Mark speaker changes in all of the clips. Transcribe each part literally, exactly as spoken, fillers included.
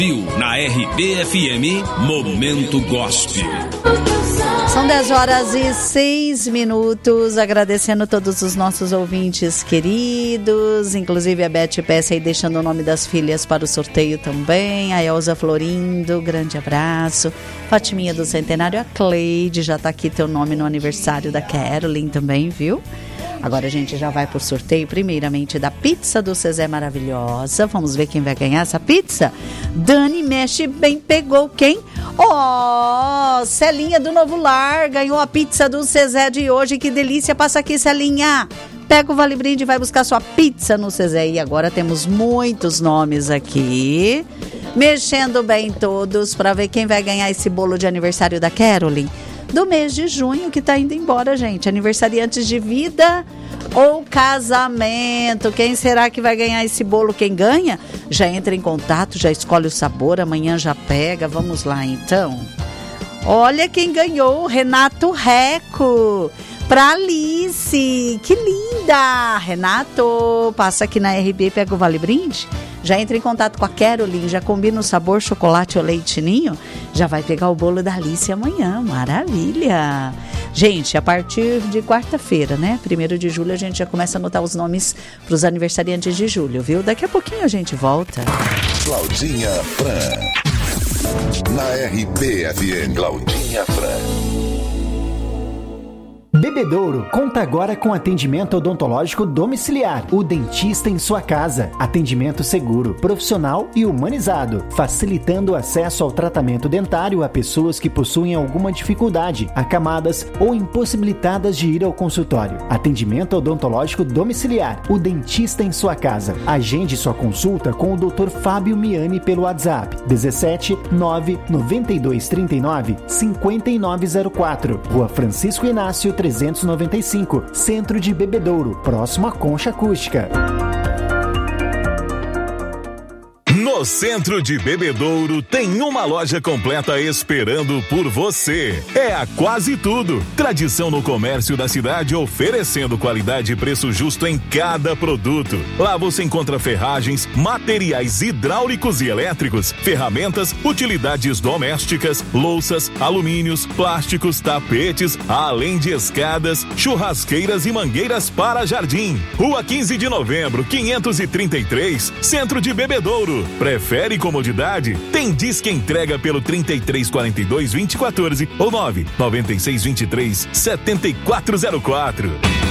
Speaker 1: Na R B F M, Momento Gospel.
Speaker 2: São dez horas e seis minutos, agradecendo todos os nossos ouvintes queridos, inclusive a Beth Peça aí deixando o nome das filhas para o sorteio também, a Elza Florindo, grande abraço, Fatiminha do Centenário, a Cleide, já está aqui teu nome no aniversário da Carolyn também, viu? Agora a gente já vai por sorteio, primeiramente da pizza do Cezé maravilhosa. Vamos ver quem vai ganhar essa pizza? Dani Mexe Bem pegou quem? Ó, oh, Celinha do Novo Lar ganhou a pizza do Cezé de hoje. Que delícia, passa aqui, Celinha. Pega o Vale Brinde e vai buscar sua pizza no Cezé. E agora temos muitos nomes aqui, mexendo bem todos para ver quem vai ganhar esse bolo de aniversário da Carolyn do mês de junho, que tá indo embora, gente. Aniversariantes de vida ou casamento. Quem será que vai ganhar esse bolo? Quem ganha? Já entra em contato, já escolhe o sabor, amanhã já pega. Vamos lá, então. Olha quem ganhou, Renato Reco. Pra Alice. Que linda! Renato, passa aqui na R B e pega o Vale Brinde. Já entra em contato com a Carolyn, já combina o sabor chocolate ou leite ninho, já vai pegar o bolo da Alice amanhã. Maravilha! Gente, a partir de quarta-feira, né? primeiro de julho, a gente já começa a anotar os nomes para os aniversariantes de julho, viu? Daqui a pouquinho a gente volta.
Speaker 3: Claudinha Fran, na R B F M. Claudinha Fran.
Speaker 4: Bebedouro conta agora com atendimento odontológico domiciliar. O dentista em sua casa. Atendimento seguro, profissional e humanizado, facilitando o acesso ao tratamento dentário a pessoas que possuem alguma dificuldade, acamadas ou impossibilitadas de ir ao consultório. Atendimento odontológico domiciliar. O dentista em sua casa. Agende sua consulta com o doutor Fábio Miani pelo WhatsApp dezessete nove noventa e dois trinta e nove cinquenta e nove zero quatro. Rua Francisco Inácio trezentos e noventa e cinco, Centro de Bebedouro, próximo à Concha Acústica.
Speaker 5: No Centro de Bebedouro tem uma loja completa esperando por você. É a Quase Tudo. Tradição no comércio da cidade, oferecendo qualidade e preço justo em cada produto. Lá você encontra ferragens, materiais hidráulicos e elétricos, ferramentas, utilidades domésticas, louças, alumínios, plásticos, tapetes, além de escadas, churrasqueiras e mangueiras para jardim. Rua quinze de novembro, quinhentos e trinta e três, Centro de Bebedouro. Prefere comodidade? Tem Disque Entrega pelo trinta e três quarenta e dois vinte e quatorze ou nove noventa e seis vinte e três setenta e quatro zero quatro.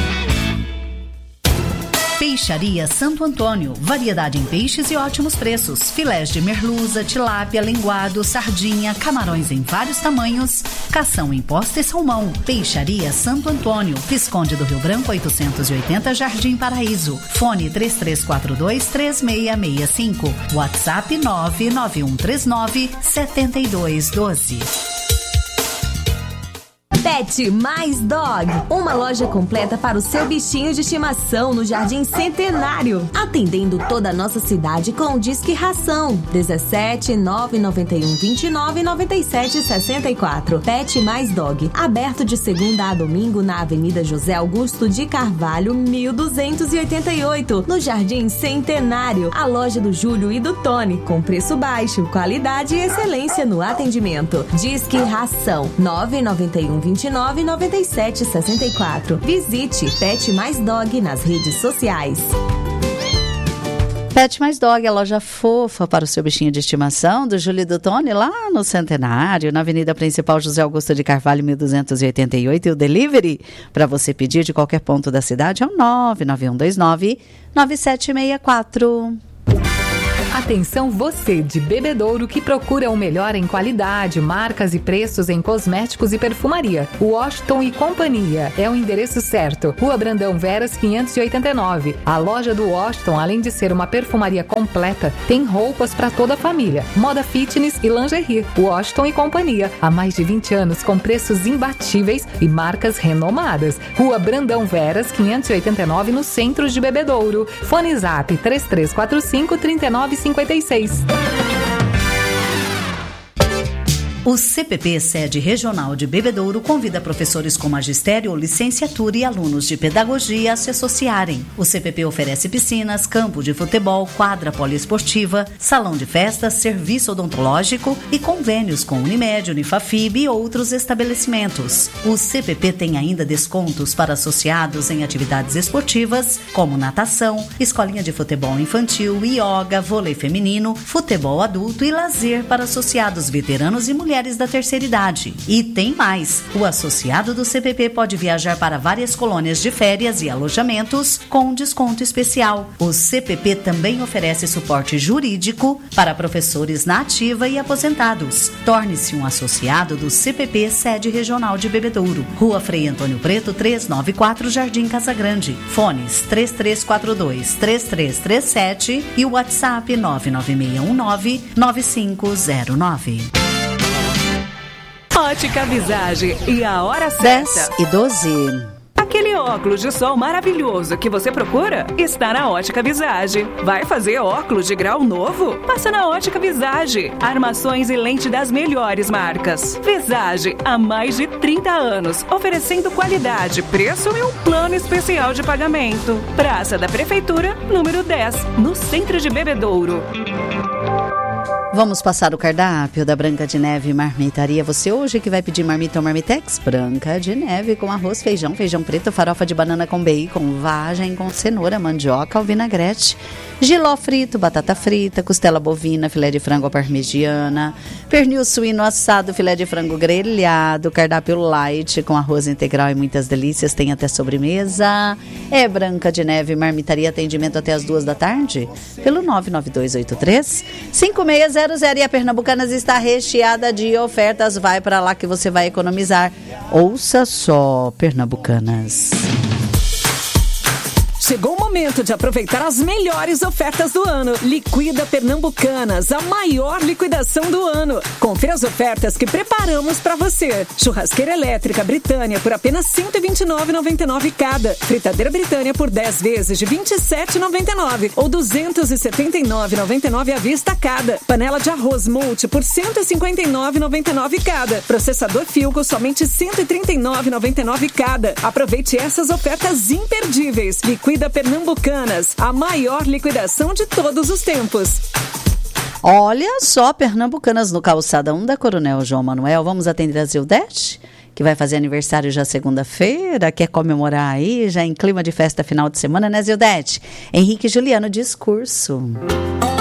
Speaker 6: Peixaria Santo Antônio, variedade em peixes e ótimos preços, filés de merluza, tilápia, linguado, sardinha, camarões em vários tamanhos, cação em posta e salmão. Peixaria Santo Antônio, Visconde do Rio Branco oitocentos e oitenta, Jardim Paraíso. Fone três três quatro dois três seis seis cinco, WhatsApp nove nove um três nove sete dois um dois.
Speaker 7: Pet Mais Dog, uma loja completa para o seu bichinho de estimação no Jardim Centenário, atendendo toda a nossa cidade com o Disque Ração dezessete nove noventa e um vinte e nove noventa e sete sessenta e quatro. Pet Mais Dog, aberto de segunda a domingo na Avenida José Augusto de Carvalho, mil duzentos e oitenta e oito, no Jardim Centenário, a loja do Júlio e do Tony, com preço baixo, qualidade e excelência no atendimento. Disque Ração nove nove um vinte e nove noventa e sete sessenta e quatro. Visite Pet Mais Dog nas redes sociais.
Speaker 2: Pet Mais Dog, a loja fofa para o seu bichinho de estimação do Júlio e do Tony, lá no Centenário, na Avenida Principal José Augusto de Carvalho, mil duzentos e oitenta e oito. E o delivery para você pedir de qualquer ponto da cidade é o nove nove um dois nove nove sete seis quatro.
Speaker 8: Atenção você de Bebedouro que procura o melhor em qualidade, marcas e preços em cosméticos e perfumaria. Washington e Companhia é o endereço certo. Rua Brandão Veras quinhentos e oitenta e nove. A loja do Washington, além de ser uma perfumaria completa, tem roupas para toda a família, moda fitness e lingerie. Washington e Companhia, há mais de vinte anos com preços imbatíveis e marcas renomadas. Rua Brandão Veras quinhentos e oitenta e nove, no centro de Bebedouro. Fone Zap três três quatro cinco, três nove cinco seis.
Speaker 6: O C P P Sede Regional de Bebedouro convida professores com magistério ou licenciatura e alunos de pedagogia a se associarem. O C P P oferece piscinas, campo de futebol, quadra poliesportiva, salão de festas, serviço odontológico e convênios com Unimed, Unifafib e outros estabelecimentos. O C P P tem ainda descontos para associados em atividades esportivas como natação, escolinha de futebol infantil, ioga, vôlei feminino, futebol adulto e lazer para associados veteranos e mulheres mulheres da terceira idade. E tem mais! O associado do C P P pode viajar para várias colônias de férias e alojamentos com desconto especial. O C P P também oferece suporte jurídico para professores na ativa e aposentados. Torne-se um associado do C P P Sede Regional de Bebedouro. Rua Frei Antônio Preto, trezentos e noventa e quatro, Jardim Casa Grande. Fones três três quatro dois, três três três sete e o WhatsApp nove nove seis um nove, nove cinco zero nove.
Speaker 9: Ótica Visage e a hora certa.
Speaker 2: dez e doze.
Speaker 9: Aquele óculos de sol maravilhoso que você procura está na Ótica Visage. Vai fazer óculos de grau novo? Passa na Ótica Visage. Armações e lente das melhores marcas. Visage, há mais de trinta anos, oferecendo qualidade, preço e um plano especial de pagamento. Praça da Prefeitura, número dez, no centro de Bebedouro.
Speaker 2: Vamos passar o cardápio da Branca de Neve Marmitaria. Você hoje que vai pedir marmita ou marmitex? Branca de Neve com arroz, feijão, feijão preto, farofa de banana com bacon, vagem com cenoura, mandioca ao vinagrete, jiló frito, batata frita, costela bovina, filé de frango à parmegiana, pernil suíno assado, filé de frango grelhado, cardápio light com arroz integral e muitas delícias, tem até sobremesa. É Branca de Neve Marmitaria, atendimento até as duas da tarde, pelo nove nove dois oito três, cinco seis zero zero. E a Pernambucanas está recheada de ofertas. Vai para lá que você vai economizar. Ouça só, Pernambucanas.
Speaker 9: Chegou o momento de aproveitar as melhores ofertas do ano. Liquida Pernambucanas, a maior liquidação do ano. Confira as ofertas que preparamos para você. Churrasqueira elétrica Britânia por apenas cento e vinte e nove reais e noventa e nove centavos cada. Fritadeira Britânia por dez vezes de vinte e sete reais e noventa e nove centavos ou duzentos e setenta e nove reais e noventa e nove centavos à vista cada. Panela de arroz multi por cento e cinquenta e nove reais e noventa e nove centavos cada. Processador Philco somente cento e trinta e nove reais e noventa e nove centavos cada. Aproveite essas ofertas imperdíveis. Liquida Pernambucanas, a maior liquidação de todos os tempos.
Speaker 2: Olha só, Pernambucanas no Calçadão da Coronel João Manuel. Vamos atender a Zildete, que vai fazer aniversário já segunda-feira, quer comemorar aí, já em clima de festa final de semana, né, Zildete? Henrique e Juliano, discurso.